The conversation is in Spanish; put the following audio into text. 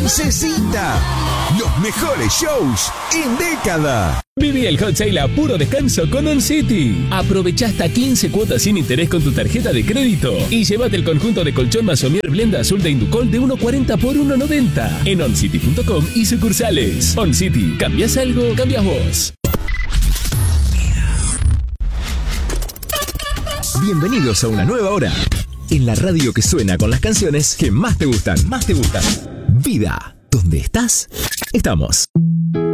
Princesita. Los mejores shows en década. Viví el hot sale a puro descanso con OnCity. Aprovecha hasta 15 cuotas sin interés con tu tarjeta de crédito y llévate el conjunto de colchón Masomier Blenda Azul de Inducol de 1.40 por 1.90 en oncity.com y sucursales. OnCity, ¿cambias algo? Cambias vos. Bienvenidos a una nueva hora en la radio que suena con las canciones que más te gustan. Vida, ¿dónde estás? Estamos.